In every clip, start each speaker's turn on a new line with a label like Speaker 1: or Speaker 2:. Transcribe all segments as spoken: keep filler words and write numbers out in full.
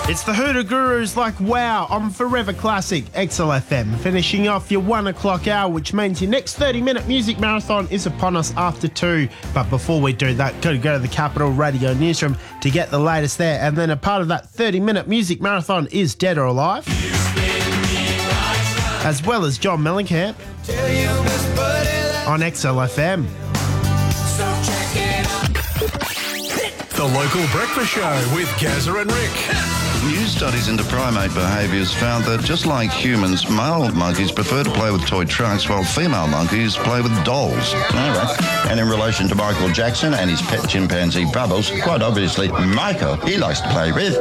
Speaker 1: It's the Hoota Gurus like wow on Forever Classic X L F M, finishing off your one o'clock hour, which means your next thirty minute music marathon is upon us after two. But before we do that, got to go to the Capital Radio Newsroom to get the latest there. And then a part of that thirty minute music marathon is Dead or Alive, as well as John Mellencamp on X L F M.
Speaker 2: The Local Breakfast Show with Gazza and Rick.
Speaker 3: New studies into primate behaviours found that, just like humans, male monkeys prefer to play with toy trucks while female monkeys play with dolls. All right. And in relation to Michael Jackson and his pet chimpanzee Bubbles, quite obviously, Michael, he likes to play with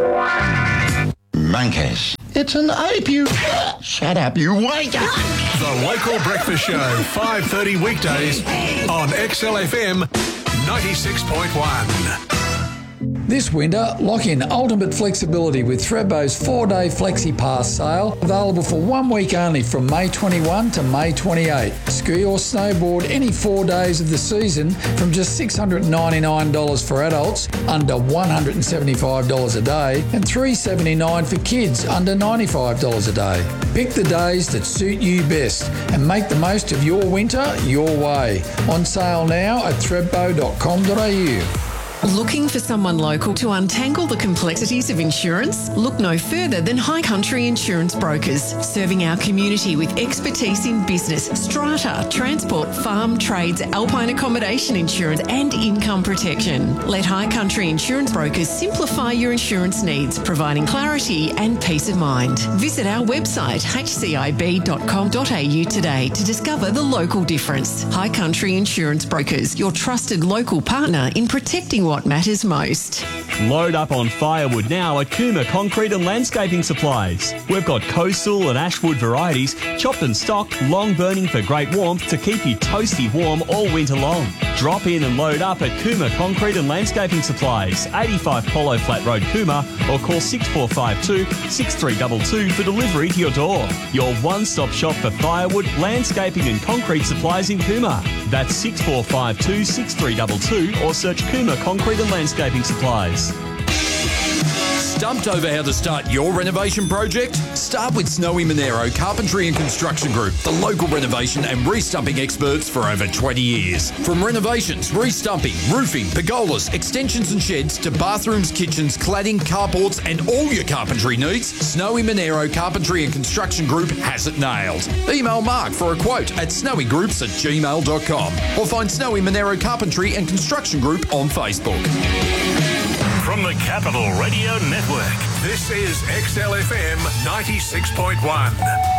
Speaker 3: monkeys. It's an ape, you... Shut up, you wake up!
Speaker 2: The Local Breakfast Show, five thirty weekdays on X L F M ninety-six point one.
Speaker 4: This winter, lock in ultimate flexibility with Thredbo's four-day Flexi Pass sale, available for one week only from May twenty-first to May twenty-eighth. Ski or snowboard any four days of the season from just six hundred ninety-nine dollars for adults, under one hundred seventy-five dollars a day, and three hundred seventy-nine dollars for kids, under ninety-five dollars a day. Pick the days that suit you best and make the most of your winter your way. On sale now at thredbo dot com dot a u.
Speaker 5: Looking for someone local to untangle the complexities of insurance? Look no further than High Country Insurance Brokers, serving our community with expertise in business, strata, transport, farm, trades, alpine accommodation insurance and income protection. Let High Country Insurance Brokers simplify your insurance needs, providing clarity and peace of mind. Visit our website h c i b dot com dot a u today to discover the local difference. High Country Insurance Brokers, your trusted local partner in protecting what matters most.
Speaker 6: Load up on firewood now at Cooma Concrete and Landscaping Supplies. We've got coastal and ashwood varieties, chopped and stocked, long burning for great warmth to keep you toasty warm all winter long. Drop in and load up at Cooma Concrete and Landscaping Supplies, eighty-five Polo Flat Road, Cooma, or call six four five two, six three two two for delivery to your door. Your one-stop shop for firewood, landscaping and concrete supplies in Cooma. That's six four five two, six three two two or search Cooma Concrete and Landscaping Supplies.
Speaker 7: Stumped over how to start your renovation project? Start with Snowy Monero Carpentry and Construction Group, the local renovation and restumping experts for over twenty years. From renovations, restumping, roofing, pergolas, extensions and sheds to bathrooms, kitchens, cladding, carports and all your carpentry needs, Snowy Monero Carpentry and Construction Group has it nailed. Email Mark for a quote at snowygroups at gmail dot com or find Snowy Monero Carpentry and Construction Group on Facebook.
Speaker 2: From the Capital Radio Network, this is X L F M ninety-six point one.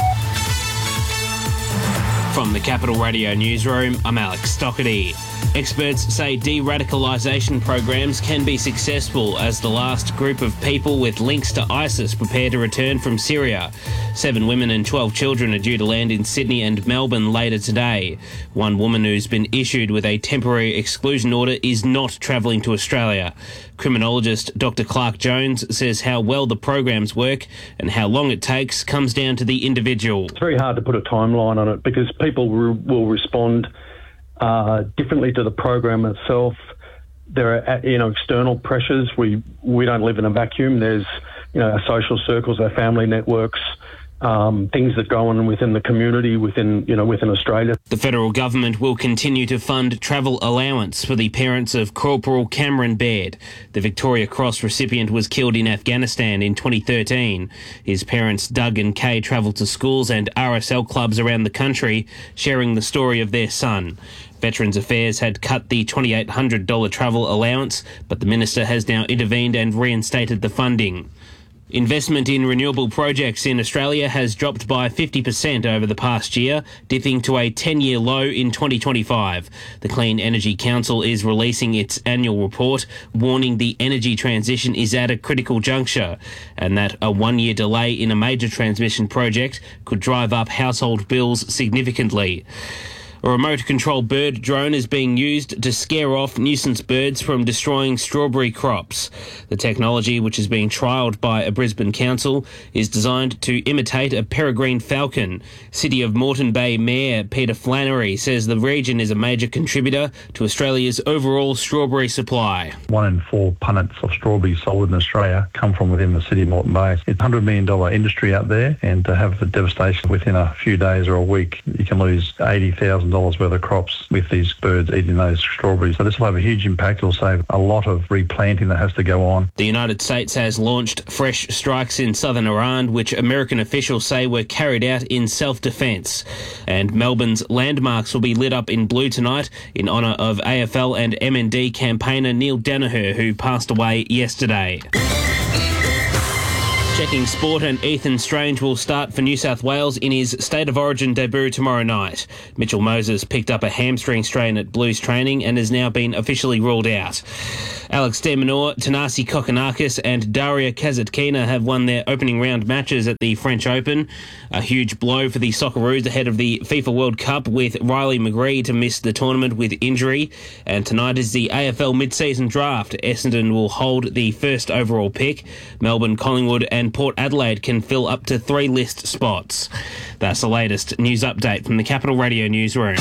Speaker 8: From the Capital Radio Newsroom, I'm Alex Stockerty. Experts say de-radicalisation programs can be successful as the last group of people with links to ISIS prepare to return from Syria. Seven women and twelve children are due to land in Sydney and Melbourne later today. One woman who's been issued with a temporary exclusion order is not travelling to Australia. Criminologist Doctor Clark Jones says how well the programs work and how long it takes comes down to the individual.
Speaker 9: It's very hard to put a timeline on it because people re- will respond uh, differently to the program itself. There are, you know, external pressures. We we don't live in a vacuum. There's, you know, our social circles, our family networks, Um, things that go on within the community, within, you know, within Australia.
Speaker 8: The federal government will continue to fund travel allowance for the parents of Corporal Cameron Baird. The Victoria Cross recipient was killed in Afghanistan in twenty thirteen. His parents, Doug and Kay, travelled to schools and R S L clubs around the country, sharing the story of their son. Veterans Affairs had cut the two thousand eight hundred dollars travel allowance, but the minister has now intervened and reinstated the funding. Investment in renewable projects in Australia has dropped by fifty percent over the past year, dipping to a ten-year low in twenty twenty-five. The Clean Energy Council is releasing its annual report, warning the energy transition is at a critical juncture and that a one-year delay in a major transmission project could drive up household bills significantly. A remote-controlled bird drone is being used to scare off nuisance birds from destroying strawberry crops. The technology, which is being trialled by a Brisbane council, is designed to imitate a peregrine falcon. City of Moreton Bay Mayor Peter Flannery says the region is a major contributor to Australia's overall strawberry supply.
Speaker 10: One in four punnets of strawberries sold in Australia come from within the city of Moreton Bay. It's a one hundred million dollars industry out there, and to have the devastation within a few days or a week, you can lose eighty thousand dollars worth of crops with these birds eating those strawberries. So this will have a huge impact. It'll save a lot of replanting that has to go on.
Speaker 8: The United States has launched fresh strikes in southern Iran, which American officials say were carried out in self-defence. And Melbourne's landmarks will be lit up in blue tonight in honour of A F L and M N D campaigner Neil Danaher, who passed away yesterday. Checking sport, and Ethan Strange will start for New South Wales in his State of Origin debut tomorrow night. Mitchell Moses picked up a hamstring strain at Blues training and has now been officially ruled out. Alex de Minaur, Tanasi Kokkinakis and Daria Kasatkina have won their opening round matches at the French Open. A huge blow for the Socceroos ahead of the FIFA World Cup, with Riley McGree to miss the tournament with injury. And tonight is the A F L mid-season draft. Essendon will hold the first overall pick. Melbourne, Collingwood and Port Adelaide can fill up to three list spots. That's the latest news update from the Capital Radio newsroom.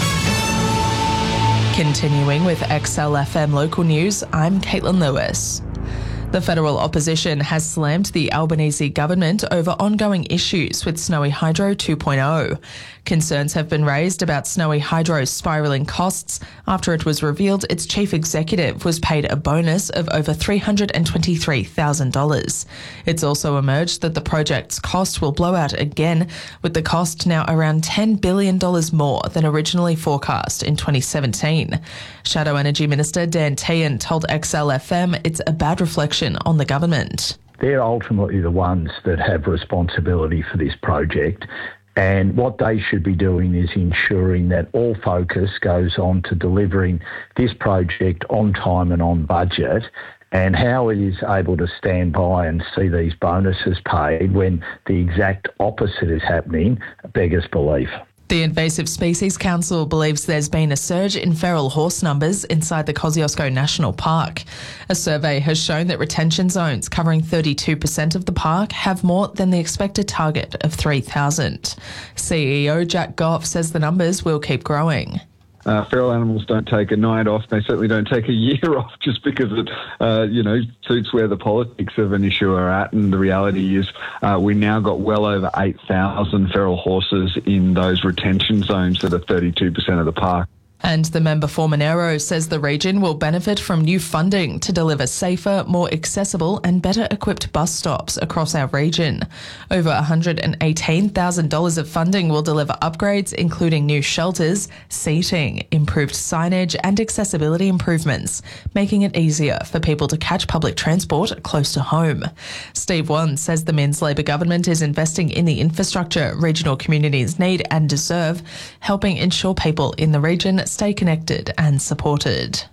Speaker 11: Continuing with X L F M local news, I'm Caitlin Lewis. The federal opposition has slammed the Albanese government over ongoing issues with Snowy Hydro two point oh. Concerns have been raised about Snowy Hydro's spiralling costs after it was revealed its chief executive was paid a bonus of over three hundred twenty-three thousand dollars. It's also emerged that the project's cost will blow out again, with the cost now around ten billion dollars more than originally forecast in twenty seventeen. Shadow Energy Minister Dan Tehan told X L F M it's a bad reflection on the government.
Speaker 12: They're ultimately the ones that have responsibility for this project, and what they should be doing is ensuring that all focus goes on to delivering this project on time and on budget. And how it is able to stand by and see these bonuses paid when the exact opposite is happening beggars belief.
Speaker 11: The Invasive Species Council believes there's been a surge in feral horse numbers inside the Kosciuszko National Park. A survey has shown that retention zones covering thirty-two percent of the park have more than the expected target of three thousand. C E O Jack Goff says the numbers will keep growing.
Speaker 13: Uh, feral animals don't take a night off. They certainly don't take a year off just because it, uh, you know, suits where the politics of an issue are at. And the reality is uh, we now got well over eight thousand feral horses in those retention zones that are thirty-two percent of the park.
Speaker 11: And the member for Monero says the region will benefit from new funding to deliver safer, more accessible and better equipped bus stops across our region. Over one hundred eighteen thousand dollars of funding will deliver upgrades, including new shelters, seating, improved signage and accessibility improvements, making it easier for people to catch public transport close to home. Steve Wan says the Minns Labor government is investing in the infrastructure regional communities need and deserve, helping ensure people in the region stay connected and supported.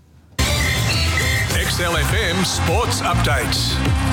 Speaker 2: X L F M Sports Updates.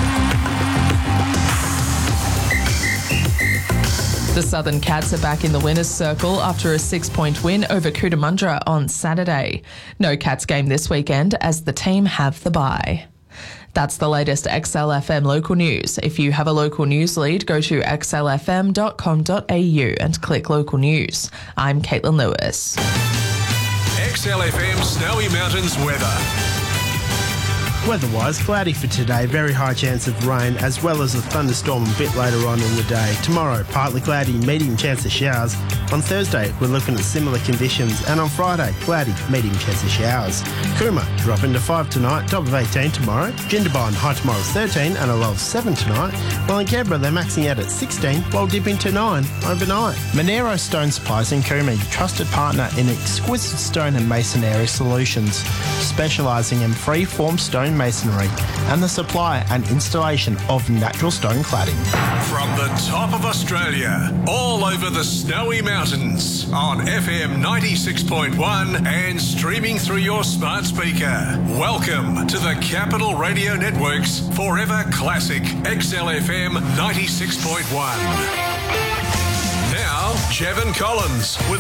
Speaker 11: The Southern Cats are back in the winners' circle after a six-point win over Cootamundra on Saturday. No Cats game this weekend as the team have the bye. That's the latest X L F M local news. If you have a local news lead, go to x l f m dot com dot a u and click local news. I'm Caitlin Lewis.
Speaker 2: X L F M Snowy Mountains weather.
Speaker 1: Weather-wise, cloudy for today, very high chance of rain, as well as a thunderstorm a bit later on in the day. Tomorrow, partly cloudy, medium chance of showers. On Thursday, we're looking at similar conditions, and on Friday, cloudy, medium chance of showers. Cooma, dropping to five tonight, top of eighteen tomorrow. Jindabyne, high tomorrow thirteen and a low of seven tonight. While in Canberra, they're maxing out at sixteen, while dipping to nine overnight.
Speaker 14: Monero Stone Supplies in Cooma, your trusted partner in exquisite stone and masonry solutions, specialising in free-form stone masonry and the supply and installation of natural stone cladding.
Speaker 2: From the top of Australia, all over the Snowy Mountains, on F M ninety-six point one and streaming through your smart speaker. Welcome to the Capital Radio Network's Forever Classic X L F M ninety-six point one. Now, Jevon Collins with